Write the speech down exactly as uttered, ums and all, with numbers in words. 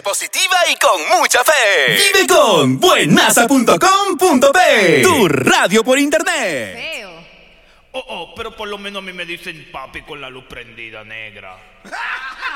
Mente positiva y con mucha fe. Vive con buenasa punto com punto pe. Tu radio por internet. Feo. Oh, oh, pero por lo menos a mí me dicen papi con la luz prendida, negra.